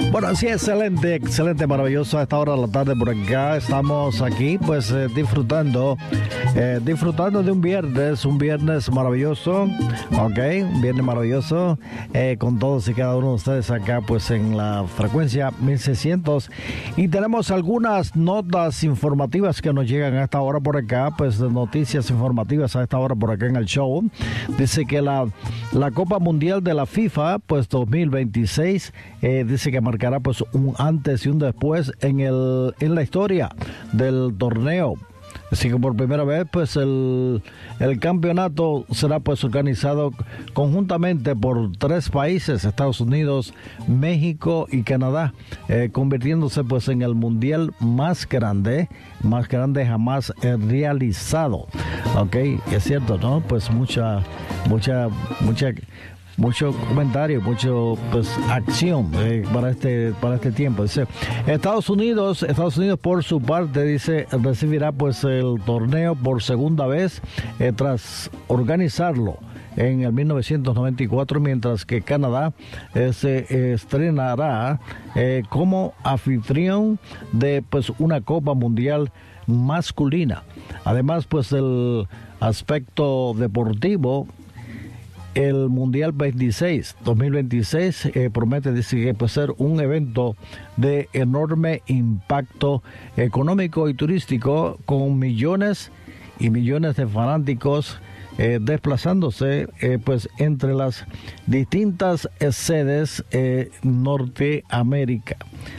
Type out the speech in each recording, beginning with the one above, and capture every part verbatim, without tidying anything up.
Bueno, sí, excelente, excelente, maravilloso. A esta hora de la tarde por acá estamos aquí, pues eh, disfrutando, eh, disfrutando de un viernes, un viernes maravilloso, ok, un viernes maravilloso, eh, con todos y cada uno de ustedes acá, pues en la frecuencia mil seiscientos. Y tenemos algunas notas informativas que nos llegan a esta hora por acá, pues de noticias informativas a esta hora por acá en el show. Dice que la, la Copa Mundial de la FIFA, pues dos mil veintiséis, eh, dice que marcará pues un antes y un después en el en la historia del torneo. Así que por primera vez pues el, el campeonato será pues organizado conjuntamente por tres países, Estados Unidos, México y Canadá, eh, convirtiéndose pues en el mundial más grande, más grande jamás eh, realizado. Ok, es cierto, ¿no? Pues mucha, mucha, mucha... mucho comentario, mucho pues acción eh, para este para este tiempo. Dice Estados Unidos, Estados Unidos por su parte dice recibirá pues el torneo por segunda vez eh, tras organizarlo en el mil novecientos noventa y cuatro, mientras que Canadá eh, se eh, estrenará eh, como anfitrión de pues una Copa Mundial masculina. Además pues el aspecto deportivo, el Mundial veintiséis, dos mil veintiséis eh, promete decir que puede ser un evento de enorme impacto económico y turístico, con millones y millones de fanáticos eh, desplazándose eh, pues entre las distintas eh, sedes eh, Norteamérica.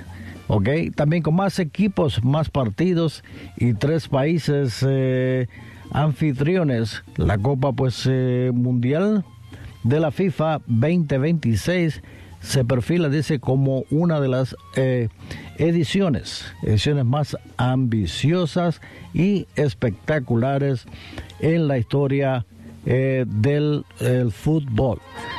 Okay. También con más equipos, más partidos y tres países eh, anfitriones. La Copa pues eh, Mundial de la FIFA veinte veintiséis se perfila, dice, como una de las eh, ediciones, ediciones más ambiciosas y espectaculares en la historia eh, del el fútbol.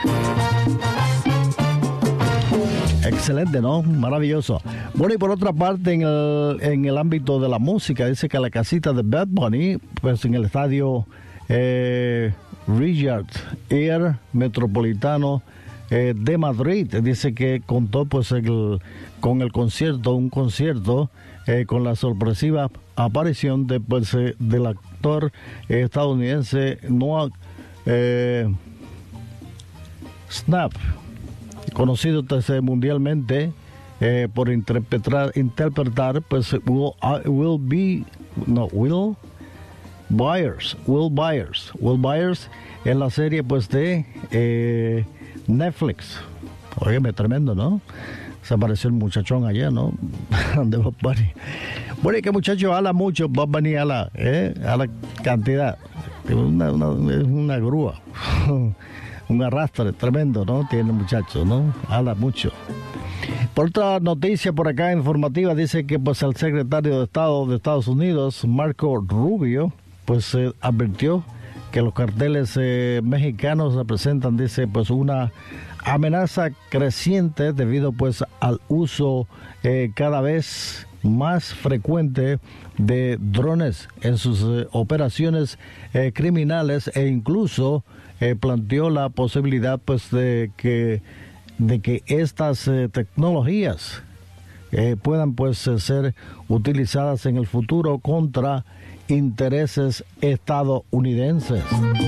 Excelente, ¿no? Maravilloso. Bueno, y por otra parte, en el, en el ámbito de la música, dice que la casita de Bad Bunny, pues en el estadio eh, Richard Air Metropolitano eh, de Madrid, dice que contó pues el, con el concierto, un concierto eh, con la sorpresiva aparición de, pues, eh, del actor eh, estadounidense Noah eh, Schnapp, conocido pues, mundialmente eh, por interpretar, interpretar pues will, uh, will be no will Byers, Will Byers, Will Byers en la serie pues de eh, Netflix. Óyeme, tremendo, ¿no? Se apareció el muchachón allá, ¿no? De Bob Bunny. Bueno, y que muchacho habla mucho, Bob Bunny habla, ¿eh? A la cantidad. Es una, una, es una grúa, un arrastre tremendo, ¿no? Tiene el muchacho, ¿no? Habla mucho. Por otra noticia por acá informativa, dice que pues el secretario de Estado de Estados Unidos, Marco Rubio, pues eh, advirtió que los carteles eh, mexicanos representan, dice, pues una amenaza creciente debido pues al uso eh, cada vez más frecuente de drones en sus eh, operaciones eh, criminales, e incluso eh, planteó la posibilidad pues de que de que estas eh, tecnologías eh, puedan pues eh, ser utilizadas en el futuro contra intereses estadounidenses.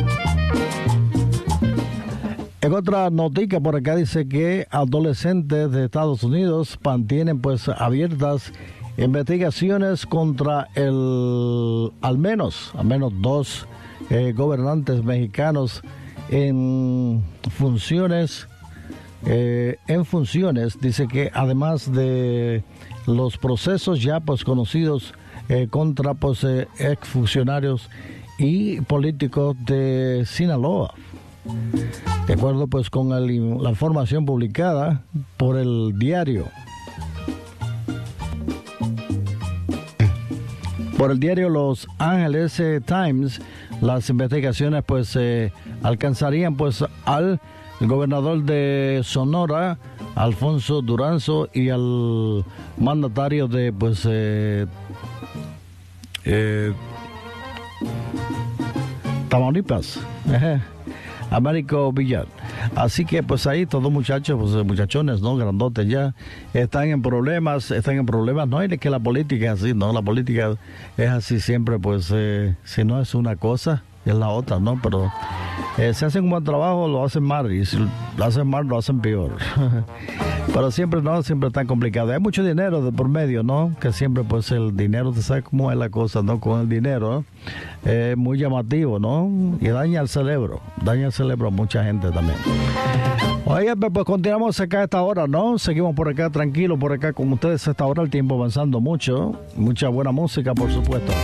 En otra noticia por acá dice que adolescentes de Estados Unidos mantienen pues abiertas investigaciones contra el al menos al menos dos eh, gobernantes mexicanos en funciones eh, en funciones. Dice que además de los procesos ya pues conocidos Eh, contra pues, eh, exfuncionarios y políticos de Sinaloa. De acuerdo pues con el, la información publicada por el diario por el diario Los Angeles eh, Times, las investigaciones pues eh, alcanzarían pues al gobernador de Sonora, Alfonso Durazo, y al mandatario de pues eh, Eh, Tamaulipas, Américo Villar. Así que pues ahí todos muchachos, pues muchachones, ¿no? Grandotes ya, están en problemas, están en problemas, no, y es que la política es así, ¿no? La política es así siempre, pues eh, si no es una cosa, es la otra, ¿no? Pero eh, si hacen un buen trabajo, lo hacen mal, y si lo hacen mal, lo hacen peor. Pero siempre, ¿no? Siempre tan complicado. Hay mucho dinero de por medio, ¿no? Que siempre, pues, el dinero, ¿te sabes cómo es la cosa, no? Con el dinero, es eh, muy llamativo, ¿no? Y daña el cerebro, daña el cerebro a mucha gente también. Oye, pues continuamos acá a esta hora, ¿no? Seguimos por acá, tranquilos, por acá con ustedes a esta hora, el tiempo avanzando mucho. Mucha buena música, por supuesto.